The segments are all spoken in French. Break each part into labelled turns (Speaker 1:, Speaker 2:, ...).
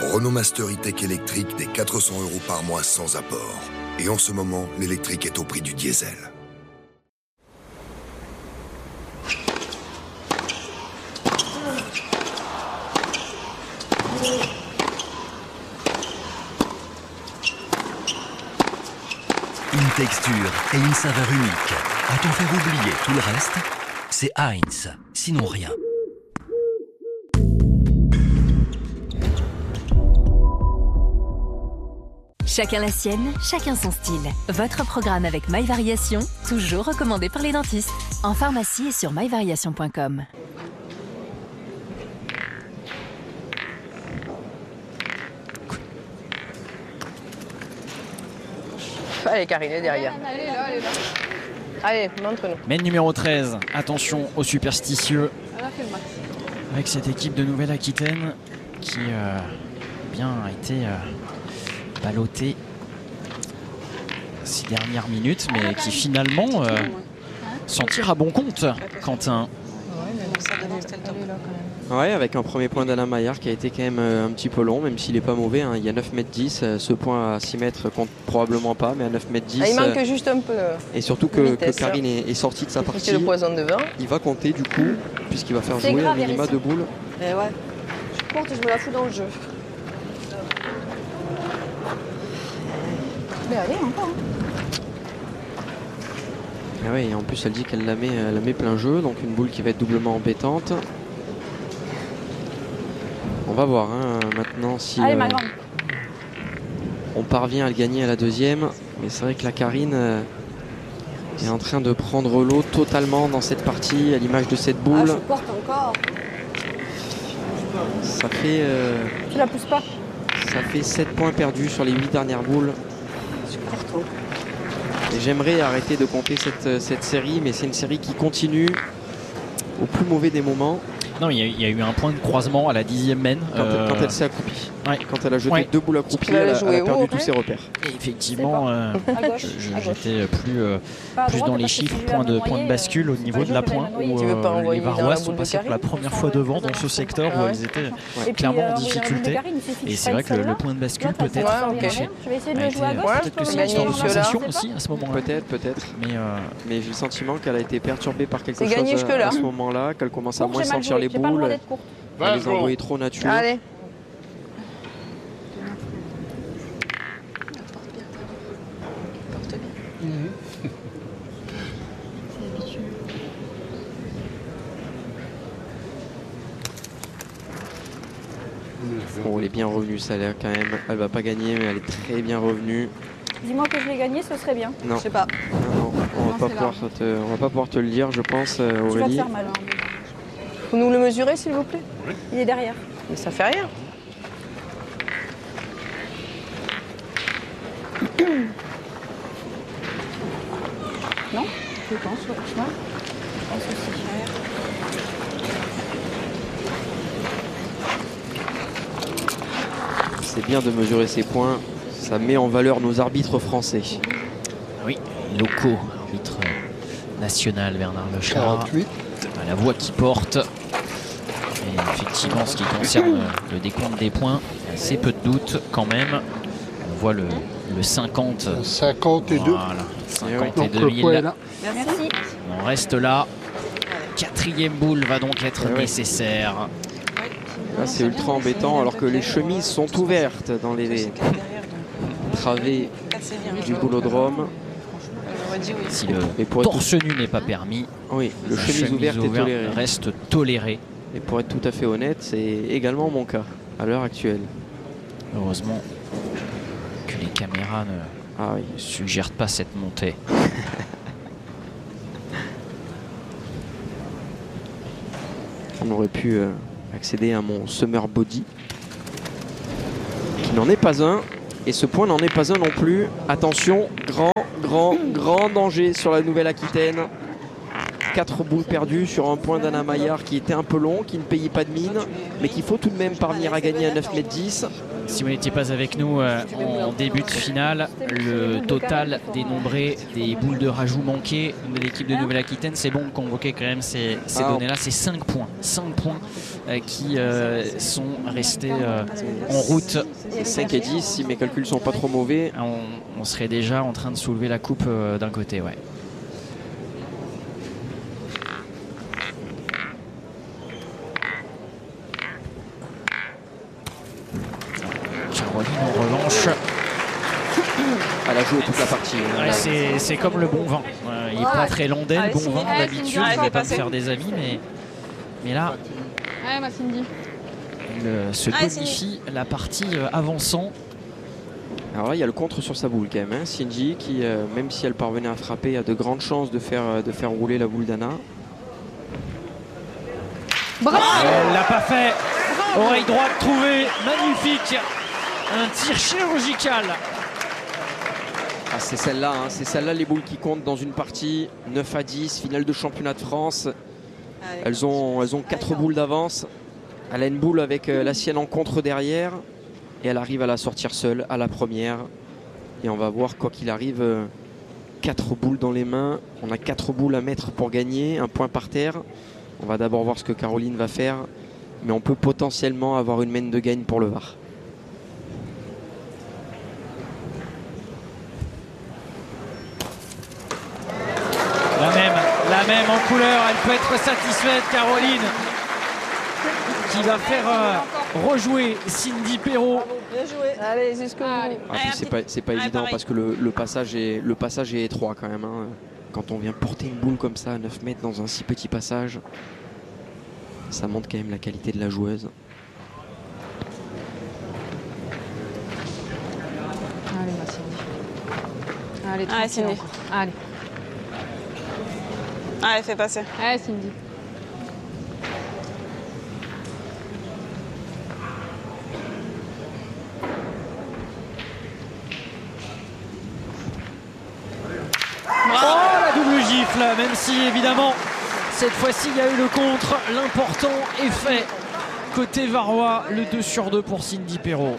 Speaker 1: Renault Master E-Tech électrique des 400 € par mois sans apport. Et en ce moment, l'électrique est au prix du diesel.
Speaker 2: Une texture et une saveur unique. A-t-on fait oublier tout le reste? C'est Heinz, sinon rien.
Speaker 3: Chacun la sienne, chacun son style. Votre programme avec My Variation, toujours recommandé par les dentistes. En pharmacie et sur myvariation.com.
Speaker 4: Allez, Karine est derrière. Elle est là, elle est là. Allez, montre-nous.
Speaker 5: Mène numéro 13, attention aux superstitieux. Avec cette équipe de Nouvelle-Aquitaine qui a été ballottée ces dernières minutes, mais qui finalement s'en tire à bon compte, Quentin.
Speaker 6: Ouais, avec un premier point d'Alain Maillard qui a été quand même un petit peu long, même s'il n'est pas mauvais. Hein. Il y a 9,10 m. Ce point à 6 mètres compte probablement pas, mais à 9,10 m.
Speaker 4: Il manque juste un peu.
Speaker 6: Et surtout que Karine est sortie de sa partie.
Speaker 4: Le poison devant.
Speaker 6: Il va compter du coup, puisqu'il va faire jouer un minima de boules.
Speaker 7: Ouais, je porte et je me la fous dans le jeu. Mais allez, encore.
Speaker 6: Et oui, en plus elle dit qu'elle la met plein jeu, donc une boule qui va être doublement embêtante. On va voir maintenant si on parvient à le gagner à la deuxième. Mais c'est vrai que la Karine est en train de prendre l'eau totalement dans cette partie, à l'image de cette boule.
Speaker 7: Je porte encore.
Speaker 6: Ça fait...
Speaker 7: Tu la pousses pas.
Speaker 6: Ça fait 7 points perdus sur les 8 dernières boules. Et j'aimerais arrêter de compter cette série, mais c'est une série qui continue au plus mauvais des moments.
Speaker 5: Non, il y a eu un point de croisement à la 10e mène.
Speaker 6: Quand elle s'est accroupie.
Speaker 5: Ouais.
Speaker 6: Quand elle a jeté 2 boules accroupies, elle a perdu tous ses repères.
Speaker 5: Et effectivement, j'étais plus dans les chiffres point de bascule au niveau de la pointe où les Varois sont passés pour la première fois devant dans ce secteur où ils étaient clairement en difficulté. Et c'est vrai que le point de bascule peut-être peut-être que c'est une histoire de sensation aussi à ce moment-là.
Speaker 6: Peut-être. Mais j'ai le sentiment qu'elle a été perturbée par quelque chose à ce moment-là, qu'elle commence à moins sentir les boules. Elle les envoyer trop nature.
Speaker 4: Allez.
Speaker 6: Bon, elle est bien revenue, ça a l'air quand même. Elle va pas gagner, mais elle est très bien revenue.
Speaker 7: Dis-moi que je l'ai gagné, ce serait bien.
Speaker 6: Non.
Speaker 7: Je sais pas.
Speaker 6: Non, on va pas pouvoir te le dire, je pense, Aurélie.
Speaker 7: Tu vas te faire mal.
Speaker 4: Vous nous le mesurez, s'il vous plaît?
Speaker 7: Oui. Il est derrière.
Speaker 4: Mais ça fait rien.
Speaker 7: Non? Je pense, ouais. Je pense aussi.
Speaker 6: C'est bien de mesurer ces points. Ça met en valeur nos arbitres français.
Speaker 5: Oui, locaux, arbitre national Bernard Lechard. La voix qui porte. Et effectivement, ce qui concerne le décompte des points, assez peu de doute quand même. On voit le 50.
Speaker 8: 52.
Speaker 5: Voilà, 52 000.
Speaker 7: Merci.
Speaker 5: On reste là. Quatrième boule va donc être nécessaire.
Speaker 6: Là, c'est ultra embêtant alors que les chemises sont ouvertes dans les travées du boulodrome.
Speaker 5: Si le torse nu n'est pas permis,
Speaker 6: oui, le chemise ouverte
Speaker 5: reste toléré.
Speaker 6: Et pour être tout à fait honnête, c'est également mon cas à l'heure actuelle.
Speaker 5: Heureusement que les caméras ne suggèrent pas cette montée.
Speaker 6: On aurait pu accéder à mon summer body, qui n'en est pas un. Et ce point n'en est pas un non plus. Attention, grand danger sur la Nouvelle-Aquitaine. 4 boules perdues sur un point d'Anna Maillard qui était un peu long, qui ne payait pas de mine, mais qu'il faut tout de même parvenir à gagner à 9,10 m.
Speaker 5: Si vous n'étiez pas avec nous en début de finale, le total dénombré des boules de rajout manquées de l'équipe de Nouvelle-Aquitaine, c'est bon de convoquer quand même ces données-là, c'est 5 points. 5 points qui sont restés en route.
Speaker 6: 5 et 10, si mes calculs ne sont pas trop mauvais.
Speaker 5: On serait déjà en train de soulever la coupe d'un côté, ouais. En revanche,
Speaker 6: elle a joué toute la partie.
Speaker 5: Ouais, c'est comme le bon vin. Il n'est pas très londais, le bon vin d'habitude. Il ne va pas me faire des amis, mais là, il se bonifie la partie avançant.
Speaker 6: Alors là, il y a le contre sur sa boule quand même. Cindy qui, même si elle parvenait à frapper, a de grandes chances de faire rouler la boule d'Anna.
Speaker 5: Bravo! Elle l'a pas fait. Oreille droite trouvée, magnifique. Un tir chirurgical.
Speaker 6: Ah, c'est celle-là, hein. C'est celle-là les boules qui comptent dans une partie. 9 à 10, finale de championnat de France. Elles ont 4 boules d'avance. Elle a une boule avec la sienne en contre derrière. Et elle arrive à la sortir seule à la première. Et on va voir, quoi qu'il arrive, 4 boules dans les mains. On a 4 boules à mettre pour gagner, un point par terre. On va d'abord voir ce que Caroline va faire. Mais on peut potentiellement avoir une main de gagne pour le VAR.
Speaker 5: La même en couleur, elle peut être satisfaite, Caroline, qui va faire rejouer Cindy Perrault.
Speaker 4: Bien joué. Allez, jusqu'au bout.
Speaker 6: C'est pas évident parce que le passage est étroit quand même. Hein. Quand on vient porter une boule comme ça à 9 mètres dans un si petit passage, ça montre quand même la qualité de la joueuse.
Speaker 7: Allez, ma Cindy. Allez,
Speaker 8: allez, Cindy.
Speaker 7: Allez.
Speaker 8: Allez, fais passer.
Speaker 7: Allez, Cindy.
Speaker 5: Oh, la double gifle, même si évidemment cette fois-ci il y a eu le contre, l'important est fait. Côté varois, le 2 sur 2 pour Cindy Perrault.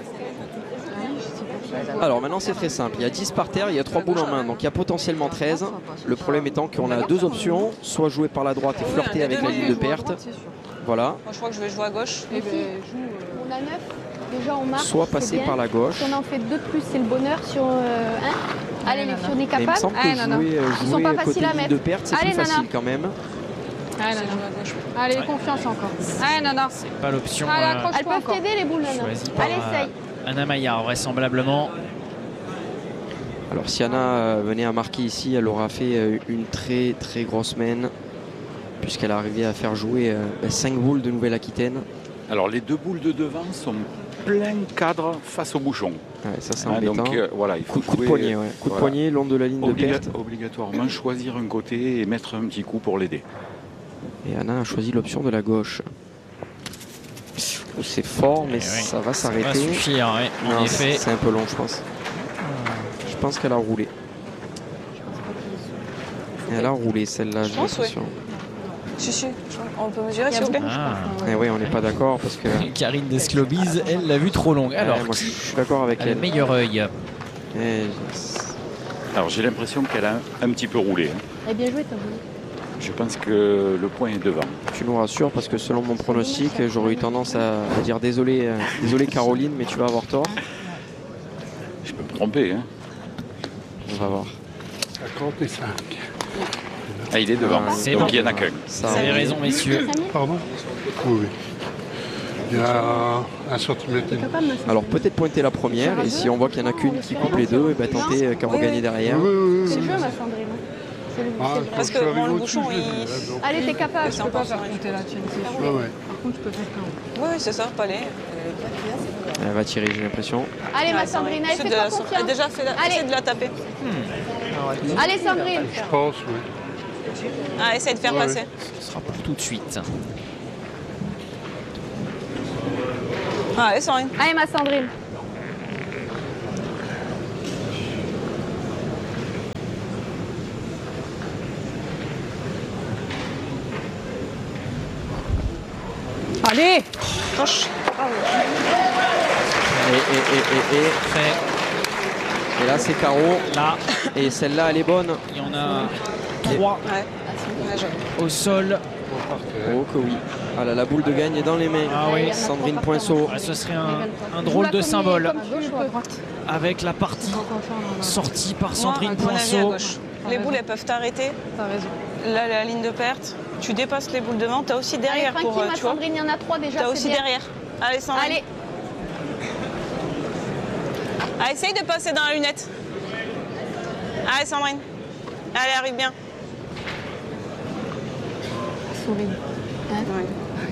Speaker 6: Alors maintenant c'est très simple, il y a 10 par terre, il y a 3 boules en main, donc il y a potentiellement 13. Le problème étant qu'on a 2 options, soit jouer par la droite et flirter avec la ligne de perte. Voilà.
Speaker 8: Moi je crois que je vais jouer à gauche.
Speaker 7: On a 9, déjà on marque.
Speaker 6: Soit passer par la gauche.
Speaker 7: Si on en fait 2 de plus, c'est le bonheur sur 1. Allez, les filles, on est capable.
Speaker 6: Il me semble que jouer côté ligne de perte, c'est plus facile quand même.
Speaker 7: Allez, confiance encore. Allez, Nana.
Speaker 5: C'est pas l'option.
Speaker 7: Elles peuvent t'aider les boules, Nana. Allez, essaye.
Speaker 5: Anna Maillard, vraisemblablement.
Speaker 6: Alors si Anna venait à marquer ici, elle aura fait une très très grosse main, puisqu'elle a arrivé à faire jouer 5 boules de Nouvelle-Aquitaine.
Speaker 9: Alors les 2 boules de devant sont plein cadre face au bouchon.
Speaker 6: Ouais, ça c'est embêtant.
Speaker 9: Donc voilà, il faut
Speaker 6: coup de poignet, ouais. Coup de poignet, long de la ligne de perte.
Speaker 9: Obligatoirement choisir un côté et mettre un petit coup pour l'aider.
Speaker 6: Et Anna a choisi l'option de la gauche. C'est fort, mais ça va s'arrêter. Ça va
Speaker 5: suffire, oui, en effet.
Speaker 6: C'est un peu long, je pense. Je pense qu'elle a roulé. Et elle a roulé, celle-là, j'ai l'impression.
Speaker 8: Si, on peut mesurer, s'il vous plaît.
Speaker 6: Et oui, on n'est pas d'accord parce que...
Speaker 5: Karine Desclobise, elle l'a vue trop longue. Alors,
Speaker 6: moi, je suis d'accord avec elle.
Speaker 5: Le meilleur œil.
Speaker 9: Alors, j'ai l'impression qu'elle a un petit peu roulé.
Speaker 7: Elle a bien joué, t'as voulu.
Speaker 9: Je pense que le point est devant.
Speaker 6: Tu nous rassures parce que selon mon pronostic, j'aurais eu tendance à dire désolé Caroline, mais tu vas avoir tort.
Speaker 9: Je peux me tromper. Hein.
Speaker 6: On va voir.
Speaker 10: 55.
Speaker 9: Ah, il est devant.
Speaker 5: C'est
Speaker 9: donc
Speaker 5: bon.
Speaker 9: Il y en a qu'un.
Speaker 5: Vous avez raison, messieurs.
Speaker 10: Pardon? Oui. Il y a 1 cm.
Speaker 6: Alors peut-être pointer la première, et si on voit qu'il n'y en a qu'une qui coupe les deux, et ben tenter qu'à regagner derrière.
Speaker 7: C'est le jeu, ma Sandrine.
Speaker 8: Parce que bon, le bouchon, il...
Speaker 7: Allez, t'es capable.
Speaker 8: Je peux pas faire compter là,
Speaker 10: Par
Speaker 7: contre, tu peux faire
Speaker 8: Oui, c'est ça, pas aller.
Speaker 6: Elle va tirer, j'ai l'impression.
Speaker 7: Allez, ma Sandrine, allez, fais-toi confiance.
Speaker 8: Elle a déjà fait essaie de la taper.
Speaker 7: Allez, Sandrine.
Speaker 10: Je pense, oui.
Speaker 8: Ah, essaye de faire passer.
Speaker 5: Ce sera pour tout de suite.
Speaker 8: Allez, Sandrine.
Speaker 7: Allez, ma Sandrine.
Speaker 8: gauche.
Speaker 6: Et là, c'est carreau. Là. Et celle-là, elle est bonne.
Speaker 5: Il y en a 3 au sol.
Speaker 6: Oh que oui. Ah là, la boule de gagne est dans les mains.
Speaker 5: Ah oui.
Speaker 6: Sandrine Poinceau.
Speaker 5: Ce serait un drôle de symbole. Avec la partie sortie par Sandrine Poinceau.
Speaker 8: Les boules, elles peuvent t'arrêter.
Speaker 7: T'as raison.
Speaker 8: Là, la ligne de perte. Tu dépasses les boules devant. Tu as aussi derrière.
Speaker 7: Allez,
Speaker 8: pour, tu vois.
Speaker 7: Sandrine, il y en a 3 déjà.
Speaker 8: Tu as aussi
Speaker 7: bien.
Speaker 8: derrière. Allez, Sandrine.
Speaker 7: Allez.
Speaker 8: Allez, essaye de passer dans la lunette. Allez, Sandrine. Allez, arrive bien.
Speaker 7: Souris. Hein
Speaker 8: Ouais.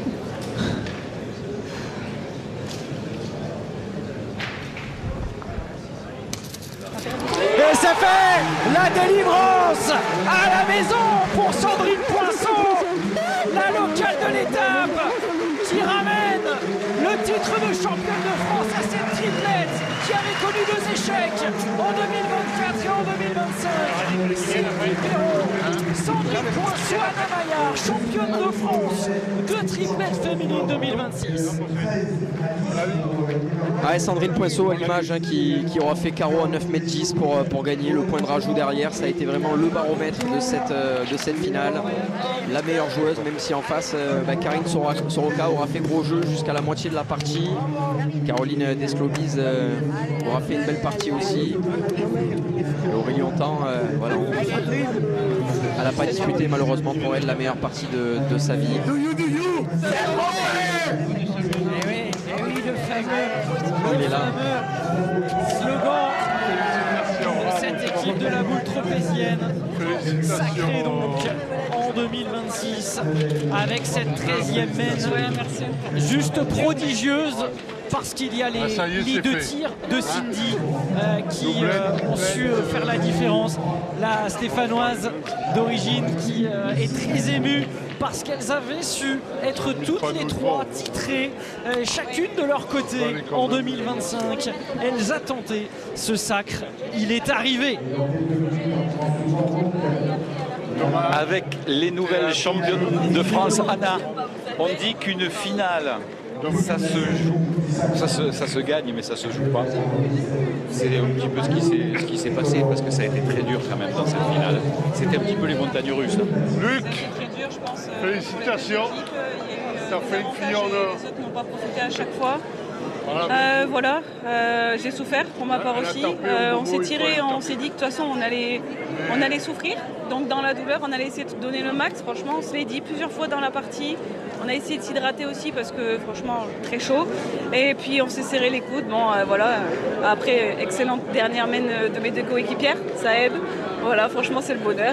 Speaker 5: Et ça fait la délivrance à la maison pour Sandrine Poinceau, la locale de l'étape, qui ramène le titre de championne de France à cette triplette qui avait connu 2 échecs en 2024 et en 2025. Sylvie Perrault, Sandrine Poinceau, Anna Maillard, championne de France de triplette féminine 2026.
Speaker 6: Ah, Sandrine Poinceau à l'image qui aura fait carreau à 9,10 m pour gagner le point de rajout derrière. Ça a été vraiment le baromètre de cette finale. La meilleure joueuse, même si en face, Karine Soroka aura fait gros jeu jusqu'à la moitié de la partie. Caroline Desclobise aura fait une belle partie aussi. Aurélie Hontan, voilà, elle n'a pas disputé malheureusement pour elle la meilleure partie de sa vie.
Speaker 5: Il est là. Slogan de cette équipe de la boule tropézienne, sacrée donc en 2026 avec cette 13e mène juste prodigieuse, parce qu'il y a les lits de tir de Cindy qui ont su faire la différence. La Stéphanoise d'origine qui est très émue parce qu'elles avaient su être toutes les 3 titrées, chacune de leur côté en 2025. Elles attendaient ce sacre, il est arrivé.
Speaker 9: Avec les nouvelles championnes de France, Anna, on dit qu'une finale, ça se joue, ça se gagne, mais ça se joue pas. C'est un petit peu ce qui s'est passé, parce que ça a été très dur quand même dans cette finale. C'était un petit peu les montagnes russes.
Speaker 10: Luc,
Speaker 8: Très dur, je pense.
Speaker 10: félicitations. Ça fait une fille en or.
Speaker 8: Les autres n'ont pas profité à chaque fois.
Speaker 10: Voilà.
Speaker 8: J'ai souffert pour ma part aussi. On s'est tiré, on s'est dit que de toute façon on allait souffrir. Donc dans la douleur, on allait essayer de donner le max. Franchement, on se l'est dit plusieurs fois dans la partie. On a essayé de s'hydrater aussi parce que franchement, très chaud. Et puis on s'est serré les coudes. Bon, voilà. Après, excellente dernière mène de mes 2 coéquipières, ça aide. Voilà, franchement, c'est le bonheur.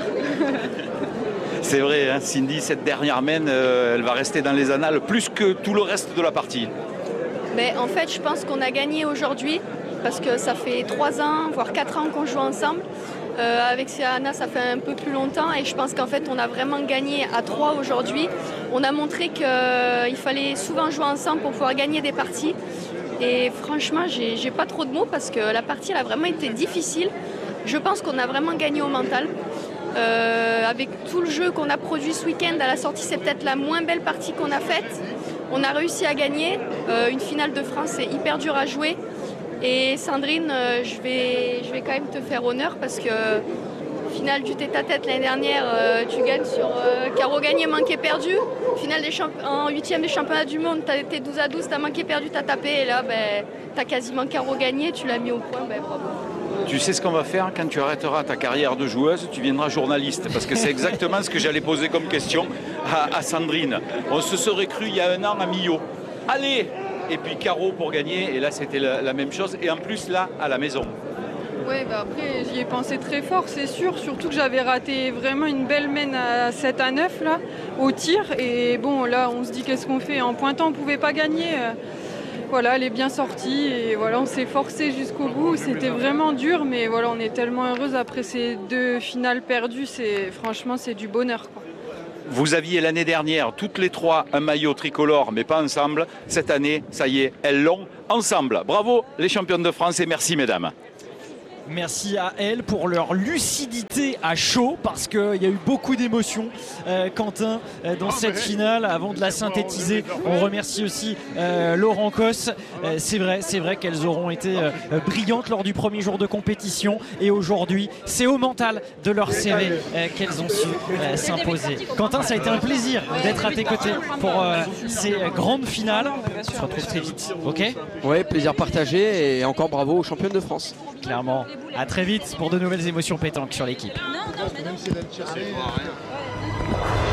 Speaker 9: C'est vrai, hein, Cindy, cette dernière mène, elle va rester dans les annales plus que tout le reste de la partie.
Speaker 7: Mais en fait, je pense qu'on a gagné aujourd'hui parce que ça fait 3 ans, voire 4 ans qu'on joue ensemble. Avec Anna, ça fait un peu plus longtemps et je pense qu'en fait, on a vraiment gagné à 3 aujourd'hui. On a montré qu'il fallait souvent jouer ensemble pour pouvoir gagner des parties. Et franchement, j'ai pas trop de mots parce que la partie elle a vraiment été difficile. Je pense qu'on a vraiment gagné au mental. Avec tout le jeu qu'on a produit ce week-end à la sortie, c'est peut-être la moins belle partie qu'on a faite. On a réussi à gagner. Une finale de France, c'est hyper dur à jouer. Et Sandrine, je vais quand même te faire honneur parce que finale du tête-à-tête l'année dernière, tu gagnes sur carreau gagné, manqué, perdu. Finale en 8e des championnats du monde, tu as été 12 à 12, tu as manqué, perdu, tu as tapé. Et là, tu as quasiment carreau gagné, tu l'as mis au point. Bravo.
Speaker 9: Tu sais ce qu'on va faire quand tu arrêteras ta carrière de joueuse, tu viendras journaliste, parce que c'est exactement ce que j'allais poser comme question à Sandrine. On se serait cru il y a 1 an à Millau. Allez! Et puis carreau pour gagner, et là c'était la même chose, et en plus là, à la maison.
Speaker 11: Oui, après j'y ai pensé très fort, c'est sûr, surtout que j'avais raté vraiment une belle mène à 7 à 9 là, au tir, et bon là on se dit qu'est-ce qu'on fait, en pointant on ne pouvait pas gagner. Voilà, elle est bien sortie et voilà, on s'est forcé jusqu'au bout. C'était vraiment dur, mais voilà, on est tellement heureuse après ces 2 finales perdues. Franchement, c'est du bonheur, quoi.
Speaker 9: Vous aviez l'année dernière, toutes les 3, un maillot tricolore, mais pas ensemble. Cette année, ça y est, elles l'ont ensemble. Bravo les championnes de France et merci mesdames.
Speaker 5: Merci à elles pour leur lucidité à chaud, parce qu'il y a eu beaucoup d'émotions, Quentin, dans cette finale. Avant de la synthétiser, on remercie aussi Laurent Cos. C'est vrai qu'elles auront été brillantes lors du premier jour de compétition, et aujourd'hui, c'est au mental de leur CV qu'elles ont su s'imposer. Quentin, ça a été un plaisir d'être à tes côtés pour ces grandes finales. On se retrouve très vite, ok?
Speaker 6: Oui, plaisir partagé, et encore bravo aux championnes de France.
Speaker 5: Clairement. À très vite pour de nouvelles émotions pétanques sur l'équipe.